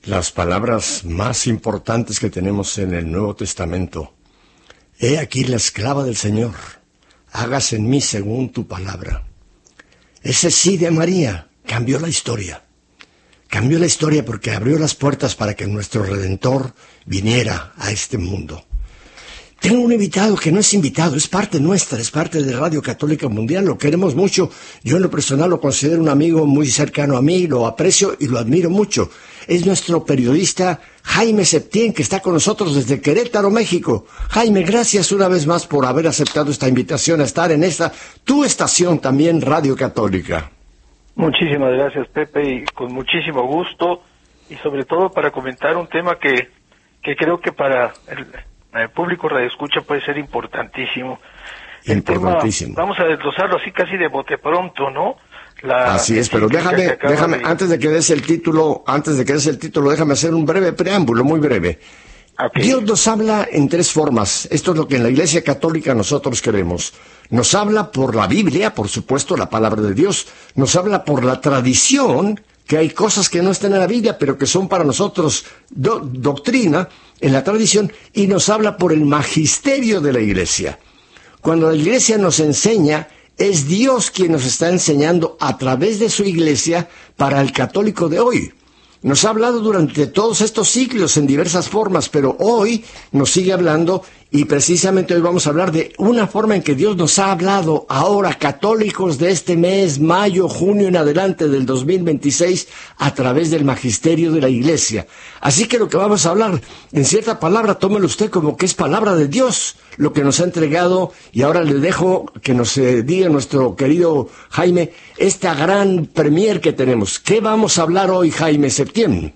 las palabras más importantes que tenemos en el Nuevo Testamento. He aquí la esclava del Señor, hágase en mí según tu palabra. Ese sí de María cambió la historia. Cambió la historia porque abrió las puertas para que nuestro Redentor viniera a este mundo. Tengo un invitado que no es invitado, es parte nuestra, es parte de Radio Católica Mundial, lo queremos mucho. Yo en lo personal lo considero un amigo muy cercano a mí, lo aprecio y lo admiro mucho. Es nuestro periodista Jaime Septién, que está con nosotros desde Querétaro, México. Jaime, gracias una vez más por haber aceptado esta invitación a estar en esta, tu estación también, Radio Católica. Muchísimas gracias, Pepe, y con muchísimo gusto, y sobre todo para comentar un tema que creo que para el público radioescucha puede ser importantísimo. Importantísimo. El tema, vamos a desglosarlo así casi de bote pronto, ¿no? Así es, pero déjame, antes de que des el título, déjame hacer un breve preámbulo, muy breve. Okay. Dios nos habla en tres formas. Esto es lo que en la Iglesia Católica nosotros queremos. Nos habla por la Biblia, por supuesto, la palabra de Dios. Nos habla por la tradición, que hay cosas que no están en la Biblia, pero que son para nosotros doctrina en la tradición, y nos habla por el magisterio de la Iglesia. Cuando la Iglesia nos enseña, es Dios quien nos está enseñando a través de su Iglesia para el católico de hoy. Nos ha hablado durante todos estos siglos en diversas formas, pero hoy nos sigue hablando, y precisamente hoy vamos a hablar de una forma en que Dios nos ha hablado ahora, católicos de este mes, mayo, junio en adelante del 2026, a través del magisterio de la Iglesia. Así que lo que vamos a hablar, en cierta palabra, tómelo usted como que es palabra de Dios, lo que nos ha entregado, y ahora le dejo que nos diga nuestro querido Jaime, esta gran premier que tenemos. ¿Qué vamos a hablar hoy, Jaime Septién?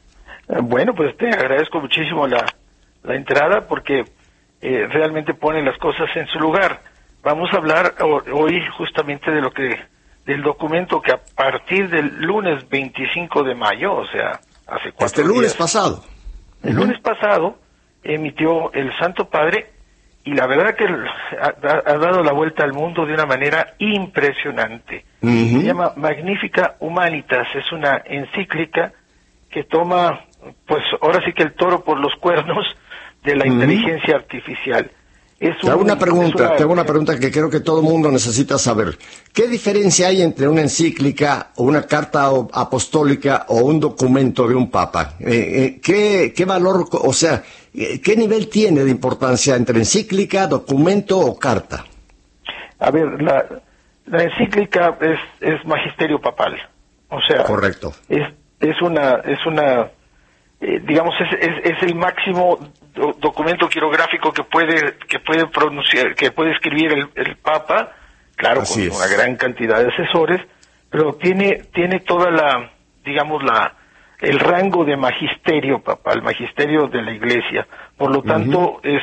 Bueno, pues te agradezco muchísimo la entrada, porque realmente pone las cosas en su lugar. Vamos a hablar hoy justamente del documento que a partir del lunes 25 de mayo, o sea, hace 4 días. Lunes pasado. El lunes pasado emitió el Santo Padre, y la verdad que ha dado la vuelta al mundo de una manera impresionante. Se llama Magnificat Humanitas, es una encíclica que toma, pues ahora sí que el toro por los cuernos de la inteligencia artificial. Te hago una pregunta que creo que todo el mundo necesita saber. ¿Qué diferencia hay entre una encíclica o una carta apostólica o un documento de un papa? ¿Qué valor, o sea, qué nivel tiene de importancia entre encíclica, documento o carta? A ver, la encíclica es magisterio papal. O sea, correcto. Es una digamos, es el máximo documento quirográfico que puede pronunciar, que puede escribir el Papa, claro, con una gran cantidad de asesores, pero tiene toda el rango de magisterio papal, magisterio de la Iglesia. Por lo tanto, es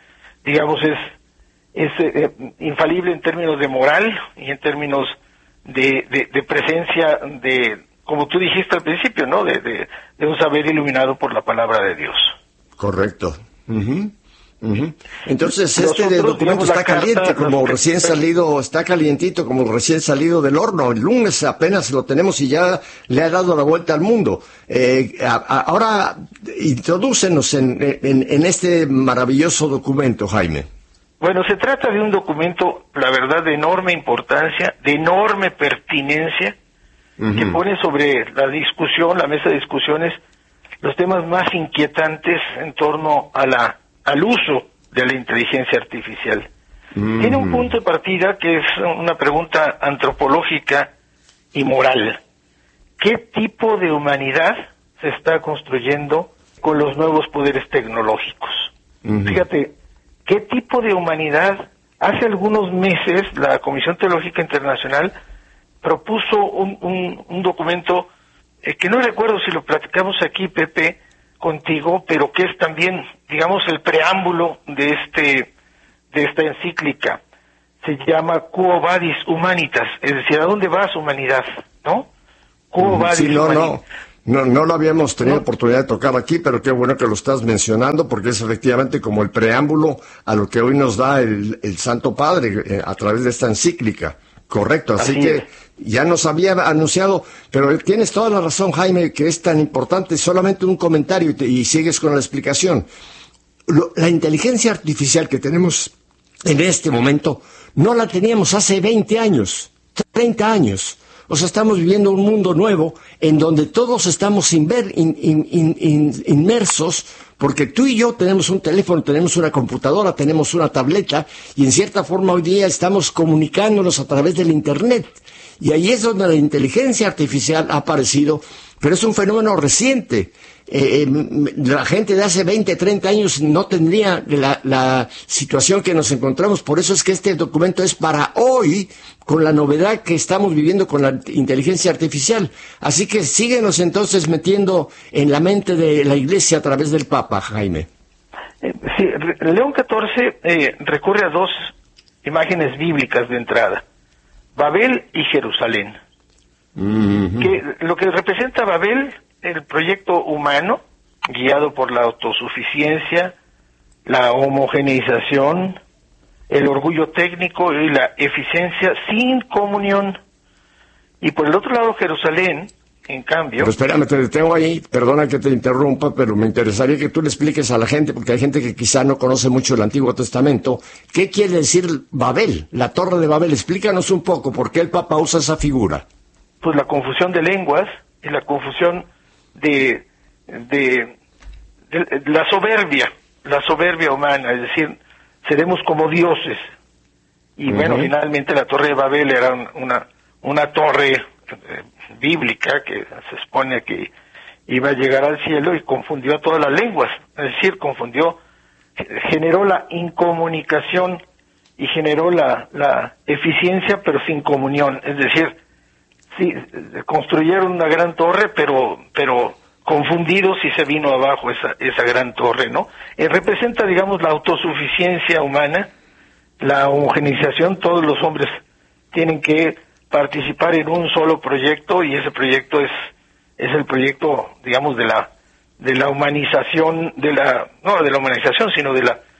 infalible en términos de moral y en términos de presencia como tú dijiste al principio, ¿no? De un saber iluminado por la palabra de Dios. Correcto. Entonces, documento está caliente, como recién salido, está calientito, como recién salido del horno. El lunes apenas lo tenemos y ya le ha dado la vuelta al mundo. Ahora, introdúcenos en este maravilloso documento, Jaime. Bueno, se trata de un documento, la verdad, de enorme importancia, de enorme pertinencia, que pone sobre la mesa de discusiones, los temas más inquietantes en torno al uso de la inteligencia artificial. Tiene un punto de partida que es una pregunta antropológica y moral. ¿Qué tipo de humanidad se está construyendo con los nuevos poderes tecnológicos? Fíjate, ¿qué tipo de humanidad? Hace algunos meses la Comisión Teológica Internacional propuso un documento que no recuerdo si lo platicamos aquí, Pepe, contigo, pero que es también, digamos, el preámbulo de esta encíclica. Se llama Quo Vadis Humanitas, es decir, ¿a dónde vas, humanidad? ¿No? Quo Vadis Humanitas. No lo habíamos tenido oportunidad de tocar aquí, pero qué bueno que lo estás mencionando, porque es efectivamente como el preámbulo a lo que hoy nos da el Santo Padre a través de esta encíclica. Correcto, así que Ya nos había anunciado, pero tienes toda la razón, Jaime, que es tan importante. Solamente un comentario y sigues con la explicación. La inteligencia artificial que tenemos en este momento no la teníamos hace 20 años, 30 años. O sea, estamos viviendo un mundo nuevo en donde todos estamos inmersos, porque tú y yo tenemos un teléfono, tenemos una computadora, tenemos una tableta, y en cierta forma hoy día estamos comunicándonos a través del Internet. Y ahí es donde la inteligencia artificial ha aparecido, pero es un fenómeno reciente. La gente de hace 20, 30 años no tendría la situación que nos encontramos. Por eso es que este documento es para hoy, con la novedad que estamos viviendo con la inteligencia artificial. Así que síguenos entonces metiendo en la mente de la Iglesia a través del Papa, Jaime. Sí, León XIV recurre a dos imágenes bíblicas de entrada: Babel y Jerusalén. Que lo que representa Babel, el proyecto humano, guiado por la autosuficiencia, la homogeneización, el orgullo técnico y la eficiencia sin comunión. Y por el otro lado, Jerusalén, en cambio... Pero espérame, te detengo ahí, perdona que te interrumpa, pero me interesaría que tú le expliques a la gente, porque hay gente que quizá no conoce mucho el Antiguo Testamento, ¿qué quiere decir Babel, la Torre de Babel? Explícanos un poco, ¿por qué el Papa usa esa figura? Pues la confusión de lenguas y la confusión de la soberbia humana, es decir, seremos como dioses. Y bueno, finalmente la Torre de Babel era una torre bíblica que se supone que iba a llegar al cielo y confundió a todas las lenguas, es decir, generó la incomunicación y generó la eficiencia pero sin comunión, es decir, sí, construyeron una gran torre, pero confundidos y se vino abajo esa gran torre, ¿no? Representa, digamos, la autosuficiencia humana, la homogeneización. Todos los hombres tienen que participar en un solo proyecto, y ese proyecto es el proyecto, digamos, de la humanización, no de la humanización, sino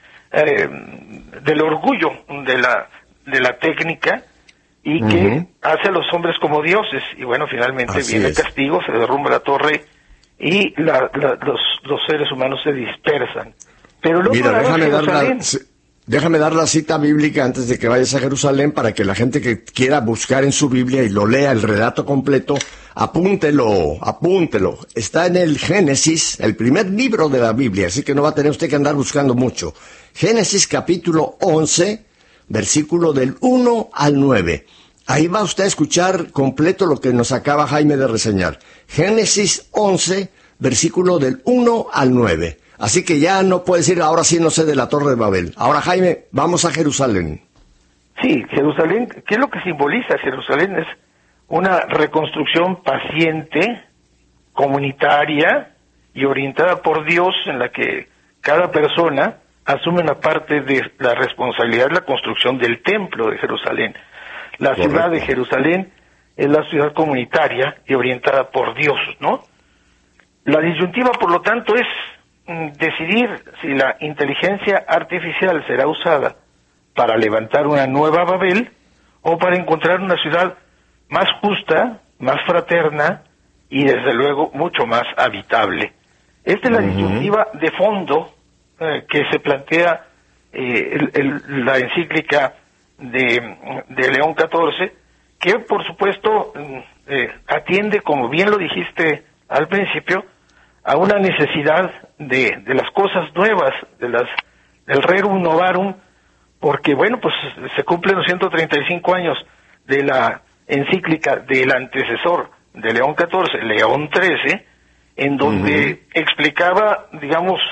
del orgullo de la técnica, y que hace a los hombres como dioses. Y bueno, finalmente viene el castigo, se derrumba la torre y los seres humanos se dispersan. Pero luego, mira, déjame dar la cita bíblica antes de que vayas a Jerusalén, para que la gente que quiera buscar en su Biblia y lo lea el relato completo, apúntelo. Está en el Génesis, el primer libro de la Biblia, así que no va a tener usted que andar buscando mucho. Génesis capítulo 11, versículo del 1 al 9. Ahí va usted a escuchar completo lo que nos acaba Jaime de reseñar. Génesis 11, versículo del 1 al 9. Así que ya no puede decir, ahora sí no sé de la Torre de Babel. Ahora, Jaime, vamos a Jerusalén. Sí, Jerusalén, ¿qué es lo que simboliza Jerusalén? Es una reconstrucción paciente, comunitaria y orientada por Dios, en la que cada persona asume una parte de la responsabilidad de la construcción del templo de Jerusalén. La ciudad de Jerusalén es la ciudad comunitaria y orientada por Dios, ¿no? La disyuntiva, por lo tanto, es decidir si la inteligencia artificial será usada para levantar una nueva Babel o para encontrar una ciudad más justa, más fraterna y, desde luego, mucho más habitable. Esta es la disyuntiva de fondo que se plantea la encíclica de León XIV, que por supuesto atiende, como bien lo dijiste al principio, a una necesidad de las cosas nuevas, del rerum novarum, porque bueno, pues se cumplen los 135 años de la encíclica del antecesor de León XIV, León XIII, en donde explicaba, digamos,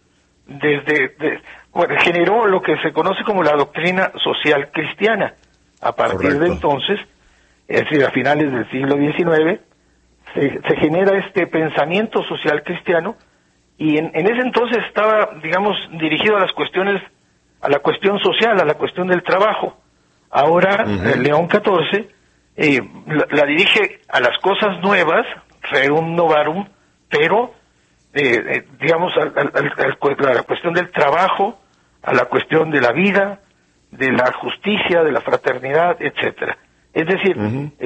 generó lo que se conoce como la doctrina social cristiana. A partir de entonces, es decir, a finales del siglo XIX, se genera este pensamiento social cristiano, y en ese entonces estaba, digamos, dirigido a la cuestión social, a la cuestión del trabajo. Ahora, León XIV la dirige a las cosas nuevas, rerum novarum, pero digamos, a la cuestión del trabajo, a la cuestión de la vida, de la justicia, de la fraternidad, etcétera. Es decir,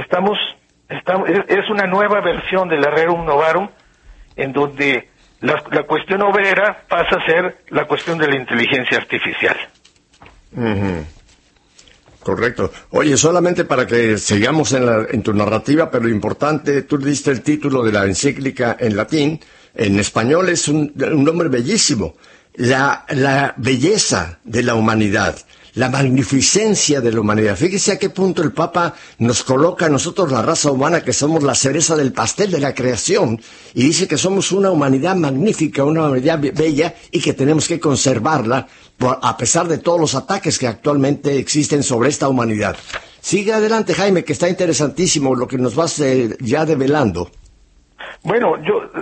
es una nueva versión de la Rerum Novarum, en donde la cuestión obrera pasa a ser la cuestión de la inteligencia artificial. Correcto. Oye, solamente para que sigamos en tu narrativa, pero importante, tú diste el título de la encíclica en latín, en español es un nombre bellísimo. La belleza de la humanidad, la magnificencia de la humanidad. Fíjese a qué punto el Papa nos coloca a nosotros, la raza humana, que somos la cereza del pastel de la creación, y dice que somos una humanidad magnífica, una humanidad bella, y que tenemos que conservarla, a pesar de todos los ataques que actualmente existen sobre esta humanidad. Sigue adelante, Jaime, que está interesantísimo lo que nos vas ya develando. Bueno,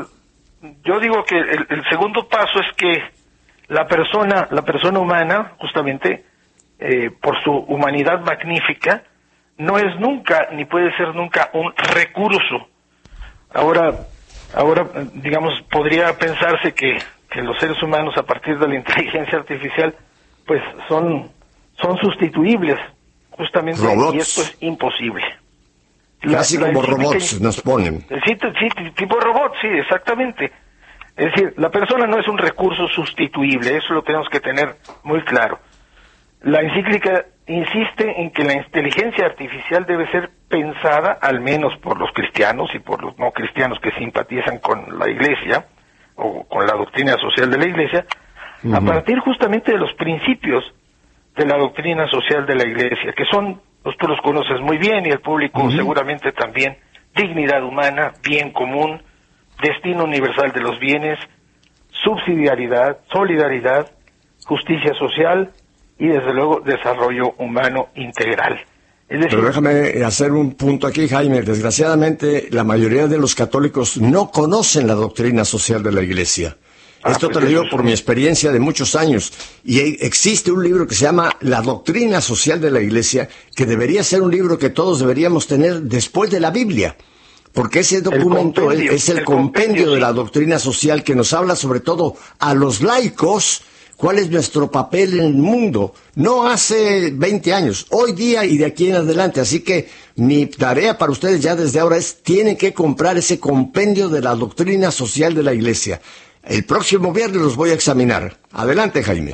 yo digo que el segundo paso es que la persona humana, justamente, por su humanidad magnífica, no es nunca, ni puede ser nunca, un recurso. Ahora, digamos, podría pensarse que los seres humanos, a partir de la inteligencia artificial, pues son sustituibles, justamente, robots. Y esto es imposible. Casi como robots nos ponen. Sí, tipo robot, sí, exactamente. Es decir, la persona no es un recurso sustituible, eso lo tenemos que tener muy claro. La encíclica insiste en que la inteligencia artificial debe ser pensada, al menos por los cristianos y por los no cristianos que simpatizan con la Iglesia, o con la doctrina social de la Iglesia, a partir justamente de los principios de la doctrina social de la Iglesia, que son, tú los conoces muy bien y el público seguramente también: dignidad humana, bien común, destino universal de los bienes, subsidiariedad, solidaridad, justicia social y, desde luego, desarrollo humano integral. Es decir, pero déjame hacer un punto aquí, Jaime. Desgraciadamente, la mayoría de los católicos no conocen la doctrina social de la Iglesia. Esto te lo digo por mi experiencia de muchos años. Y existe un libro que se llama La Doctrina Social de la Iglesia, que debería ser un libro que todos deberíamos tener después de la Biblia. Porque ese documento es el compendio de la doctrina social, que nos habla sobre todo a los laicos cuál es nuestro papel en el mundo. No hace 20 años, hoy día y de aquí en adelante. Así que mi tarea para ustedes ya desde ahora es: tienen que comprar ese compendio de la doctrina social de la Iglesia. El próximo viernes los voy a examinar. Adelante, Jaime.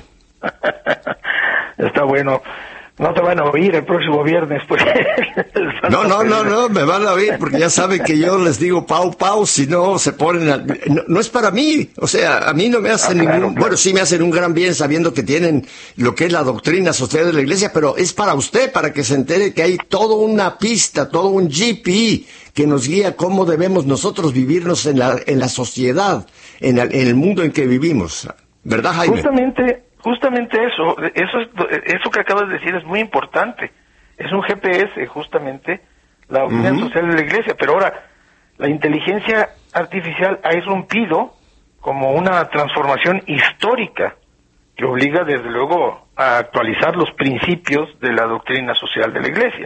Está bueno. No te van a oír el próximo viernes, pues. No, me van a oír, porque ya saben que yo les digo pau, si no se ponen no es para mí, o sea, a mí no me hacen bueno, sí me hacen un gran bien sabiendo que tienen lo que es la doctrina social de la Iglesia, pero es para usted, para que se entere que hay toda una pista, todo un GPS que nos guía cómo debemos nosotros vivirnos en la sociedad, en el mundo en que vivimos. ¿Verdad, Jaime? Justamente eso que acabas de decir es muy importante. Es un GPS, justamente, la doctrina social de la Iglesia. Pero ahora, la inteligencia artificial ha irrumpido como una transformación histórica que obliga, desde luego, a actualizar los principios de la doctrina social de la Iglesia.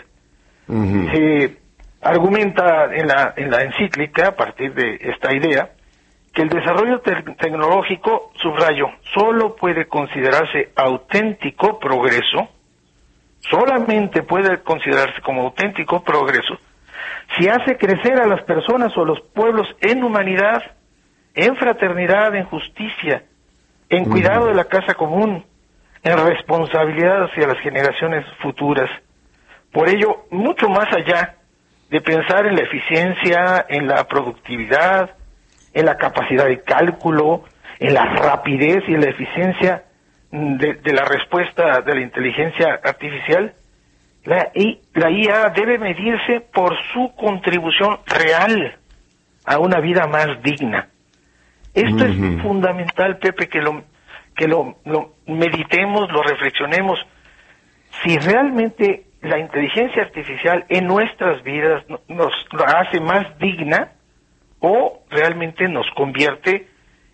Se argumenta en la encíclica, a partir de esta idea, que el desarrollo tecnológico, subrayo, solo puede considerarse auténtico progreso, solamente puede considerarse como auténtico progreso, si hace crecer a las personas o a los pueblos en humanidad, en fraternidad, en justicia, en cuidado de la casa común, en responsabilidad hacia las generaciones futuras. Por ello, mucho más allá de pensar en la eficiencia, en la productividad, en la capacidad de cálculo, en la rapidez y en la eficiencia de la respuesta de la inteligencia artificial, la IA debe medirse por su contribución real a una vida más digna. Esto es fundamental, Pepe, que lo meditemos, lo reflexionemos. Si realmente la inteligencia artificial en nuestras vidas nos hace más digna, o realmente nos convierte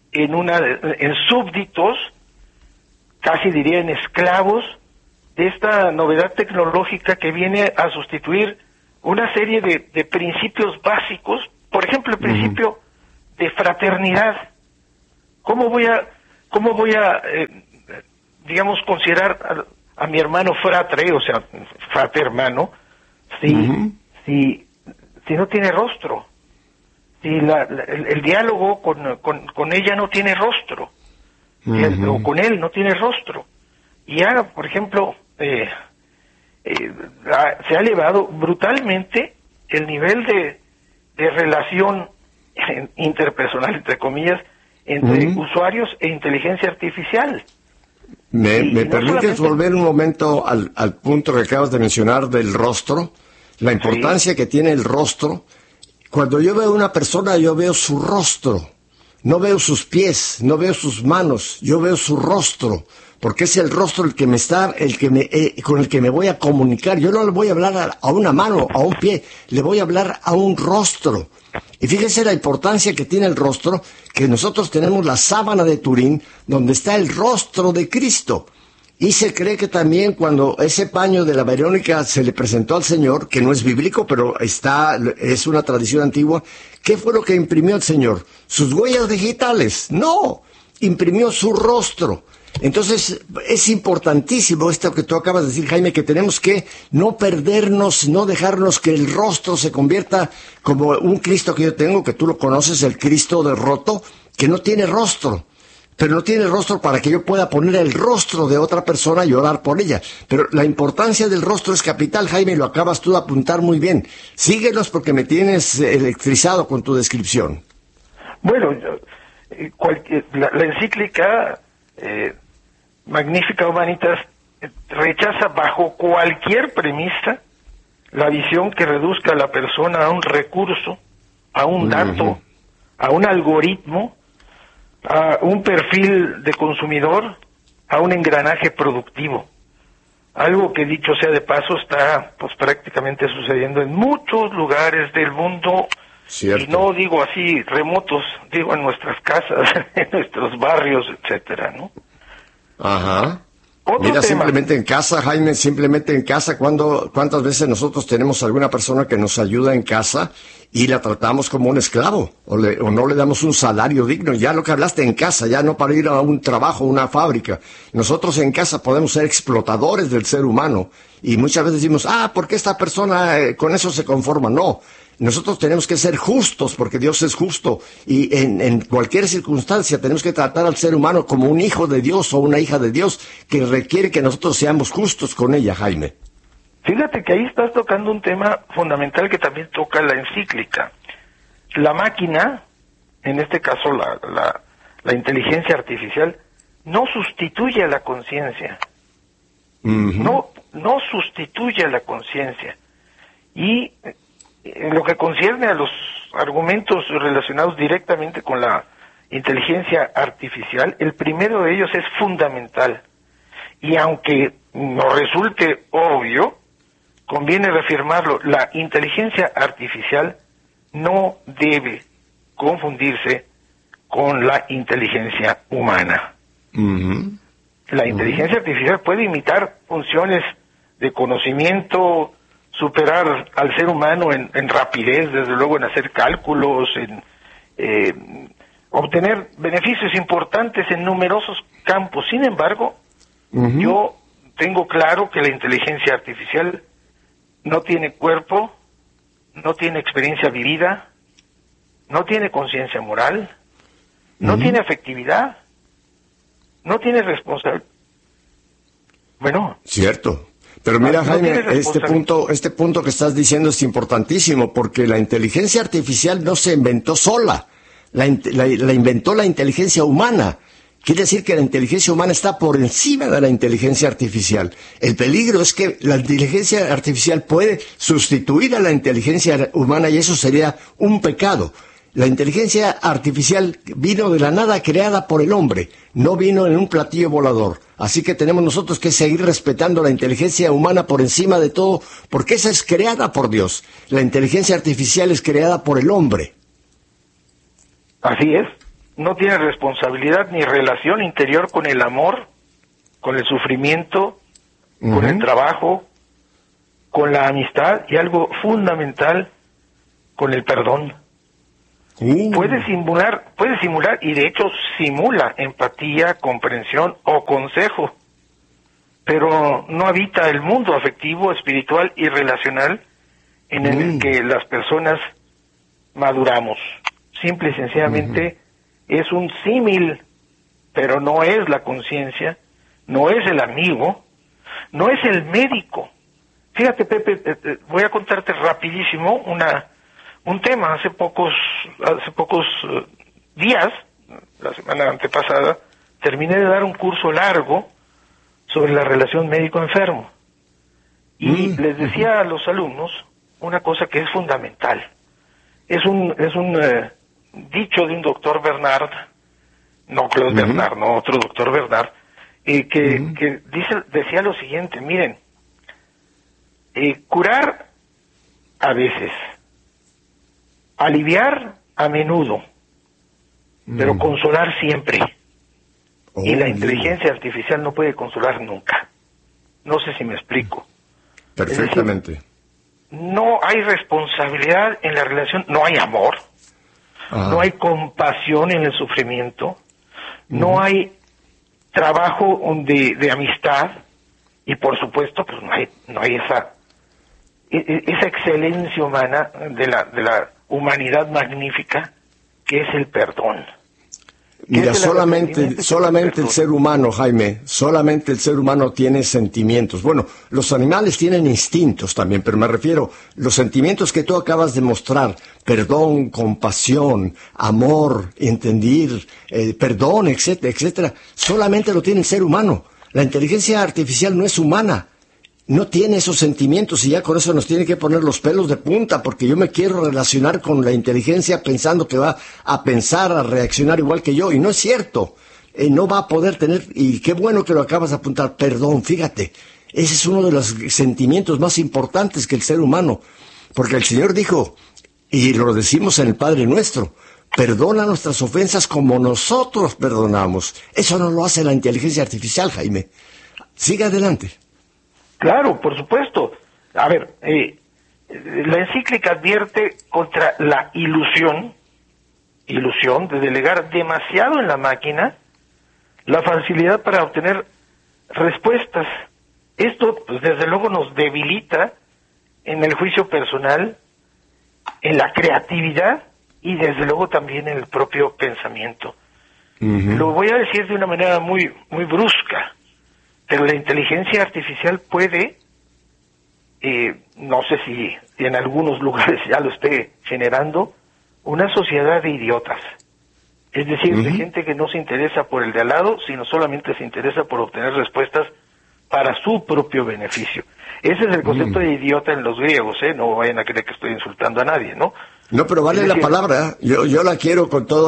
en súbditos, casi diría en esclavos, de esta novedad tecnológica que viene a sustituir una serie de principios básicos. Por ejemplo, el principio de fraternidad. ¿Cómo voy a digamos, considerar a mi hermano fratre, o sea, frater hermano, si no tiene rostro, si el diálogo con ella no tiene rostro, o con él no tiene rostro. Y ahora, por ejemplo, se ha elevado brutalmente el nivel de relación interpersonal, entre comillas, entre usuarios e inteligencia artificial. ¿Me permites volver un momento al punto que acabas de mencionar del rostro? La importancia que tiene el rostro. Cuando yo veo a una persona, yo veo su rostro. No veo sus pies, no veo sus manos, yo veo su rostro. Porque es el rostro el que me está, con el que me voy a comunicar. Yo no le voy a hablar a una mano, a un pie, le voy a hablar a un rostro. Y fíjese la importancia que tiene el rostro, que nosotros tenemos la sábana de Turín, donde está el rostro de Cristo. Y se cree que también cuando ese paño de la Verónica se le presentó al Señor, que no es bíblico, pero es una tradición antigua, ¿qué fue lo que imprimió el Señor? ¿Sus huellas digitales? No, imprimió su rostro. Entonces, es importantísimo esto que tú acabas de decir, Jaime, que tenemos que no perdernos, no dejarnos que el rostro se convierta como un Cristo que yo tengo, que tú lo conoces, el Cristo derroto, que no tiene rostro. Pero no tiene rostro para que yo pueda poner el rostro de otra persona y orar por ella. Pero la importancia del rostro es capital, Jaime, y lo acabas tú de apuntar muy bien. Síguenos porque me tienes electrizado con tu descripción. Bueno, la encíclica Magnificat Humanitas rechaza bajo cualquier premisa la visión que reduzca a la persona a un recurso, a un dato, a un algoritmo, a un perfil de consumidor, a un engranaje productivo. Algo que, dicho sea de paso, está pues prácticamente sucediendo en muchos lugares del mundo. Cierto. Y no digo así remotos, digo en nuestras casas, en nuestros barrios, etcétera, ¿no? Ajá. Mira, simplemente en casa, Jaime, simplemente en casa, ¿cuántas veces nosotros tenemos alguna persona que nos ayuda en casa y la tratamos como un esclavo? O no le damos un salario digno. Ya lo que hablaste en casa, ya no para ir a un trabajo, una fábrica. Nosotros en casa podemos ser explotadores del ser humano. Y muchas veces decimos, ¿por qué esta persona con eso se conforma? No. Nosotros tenemos que ser justos porque Dios es justo y en cualquier circunstancia tenemos que tratar al ser humano como un hijo de Dios o una hija de Dios que requiere que nosotros seamos justos con ella, Jaime. Fíjate que ahí estás tocando un tema fundamental que también toca la encíclica. La máquina, en este caso la inteligencia artificial, no sustituye a la conciencia. No sustituye a la conciencia. Y en lo que concierne a los argumentos relacionados directamente con la inteligencia artificial, el primero de ellos es fundamental. Y aunque nos resulte obvio, conviene reafirmarlo, la inteligencia artificial no debe confundirse con la inteligencia humana. La inteligencia artificial puede imitar funciones de conocimiento, superar al ser humano en rapidez, desde luego en hacer cálculos, en obtener beneficios importantes en numerosos campos. Sin embargo, yo tengo claro que la inteligencia artificial no tiene cuerpo, no tiene experiencia vivida, no tiene conciencia moral, no tiene afectividad, no tiene responsabilidad. Bueno. Cierto. Pero mira, Jaime, este punto que estás diciendo es importantísimo, porque la inteligencia artificial no se inventó sola, la inventó la inteligencia humana. Quiere decir que la inteligencia humana está por encima de la inteligencia artificial. El peligro es que la inteligencia artificial puede sustituir a la inteligencia humana y eso sería un pecado. La inteligencia artificial vino de la nada, creada por el hombre, no vino en un platillo volador. Así que tenemos nosotros que seguir respetando la inteligencia humana por encima de todo, porque esa es creada por Dios. La inteligencia artificial es creada por el hombre. Así es. No tiene responsabilidad ni relación interior con el amor, con el sufrimiento, con el trabajo, con la amistad y algo fundamental, con el perdón. Puede simular y de hecho simula empatía, comprensión o consejo, pero no habita el mundo afectivo, espiritual y relacional en el que las personas maduramos. Simple y sencillamente es un símil, pero no es la conciencia, no es el amigo, no es el médico. Fíjate, Pepe, voy a contarte rapidísimo un tema. Hace pocos días, la semana antepasada, terminé de dar un curso largo sobre la relación médico-enfermo. Y les decía a los alumnos una cosa que es fundamental. Es un dicho de un doctor Bernard, no Claude Bernard, no otro doctor Bernard, que decía lo siguiente: miren, curar a veces, aliviar a menudo, pero consolar siempre. Y la inteligencia artificial no puede consolar nunca. No sé si me explico. Perfectamente. Es decir, no hay responsabilidad en la relación, no hay amor, no hay compasión en el sufrimiento, no hay trabajo de amistad, y por supuesto pues no hay esa excelencia humana de la humanidad magnífica que es el perdón. Mira, solamente el ser humano, Jaime, solamente el ser humano tiene sentimientos. Bueno, los animales tienen instintos también, pero me refiero, los sentimientos que tú acabas de mostrar, perdón, compasión, amor, entender, perdón, etcétera, etcétera, solamente lo tiene el ser humano. La inteligencia artificial no es humana. No tiene esos sentimientos y ya con eso nos tiene que poner los pelos de punta, porque yo me quiero relacionar con la inteligencia pensando que va a pensar, a reaccionar igual que yo, y no es cierto. No va a poder tener, y qué bueno que lo acabas de apuntar, perdón, fíjate, ese es uno de los sentimientos más importantes que el ser humano, porque el Señor dijo, y lo decimos en el Padre Nuestro, perdona nuestras ofensas como nosotros perdonamos. Eso no lo hace la inteligencia artificial, Jaime. Siga adelante. Claro, por supuesto. A ver, la encíclica advierte contra la ilusión de delegar demasiado en la máquina la facilidad para obtener respuestas. Esto, pues, desde luego nos debilita en el juicio personal, en la creatividad y desde luego también en el propio pensamiento. Lo voy a decir de una manera muy brusca. Pero la inteligencia artificial puede, no sé si en algunos lugares ya lo esté generando, una sociedad de idiotas. Es decir, de gente que no se interesa por el de al lado, sino solamente se interesa por obtener respuestas para su propio beneficio. Ese es el concepto de idiota en los griegos, No vayan a creer que estoy insultando a nadie, ¿no? No, pero vale la palabra. Yo la quiero con todo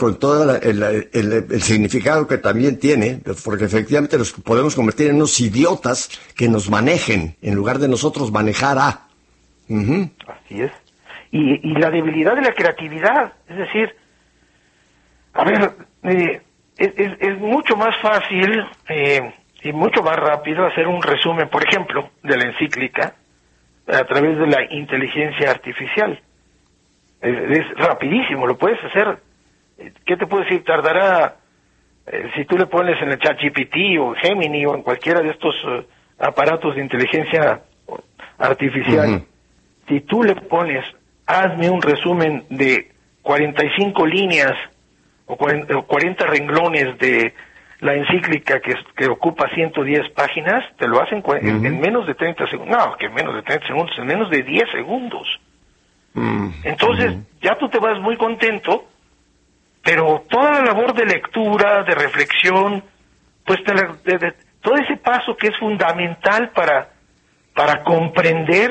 el significado que también tiene, porque efectivamente los podemos convertir en unos idiotas que nos manejen, en lugar de nosotros manejar a. Así es. Y la debilidad de la creatividad, es decir, a ver, es mucho más fácil y mucho más rápido hacer un resumen, por ejemplo, de la encíclica a través de la inteligencia artificial. Es rapidísimo, lo puedes hacer. ¿Qué te puedo decir? Tardará, si tú le pones en el ChatGPT o Gemini o en cualquiera de estos aparatos de inteligencia artificial, si tú le pones, hazme un resumen de 45 líneas o 40 renglones de la encíclica que ocupa 110 páginas, te lo hacen en menos de 30 segundos. No, que menos de 30 segundos, en menos de 10 segundos. Entonces, ya tú te vas muy contento, pero toda la labor de lectura, de reflexión, pues todo ese paso que es fundamental para comprender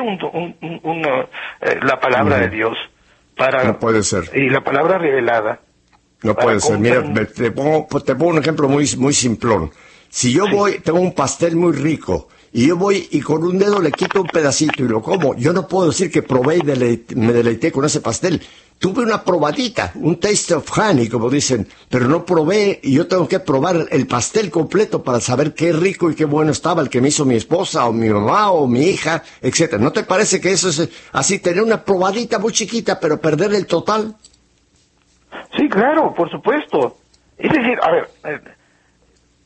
la palabra de Dios, no puede ser. Y la palabra revelada. No puede ser. Mira, te pongo un ejemplo muy simplón. Si yo tengo un pastel muy rico, y yo voy y con un dedo le quito un pedacito y lo como, yo no puedo decir que probé y me deleité con ese pastel. Tuve una probadita, un taste of honey, como dicen, pero no probé, y yo tengo que probar el pastel completo para saber qué rico y qué bueno estaba el que me hizo mi esposa, o mi mamá, o mi hija, etcétera. ¿No te parece que eso es así, tener una probadita muy chiquita, pero perder el total? Sí, claro, por supuesto. Es decir, a ver,